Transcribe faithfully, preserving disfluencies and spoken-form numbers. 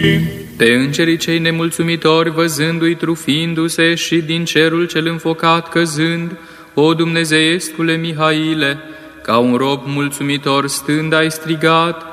Pe îngerii cei nemulțumitori, văzându-i trufindu-se și din cerul cel înfocat căzând, o Dumnezeiescule Mihaile, ca un rob mulțumitor stând ai strigat,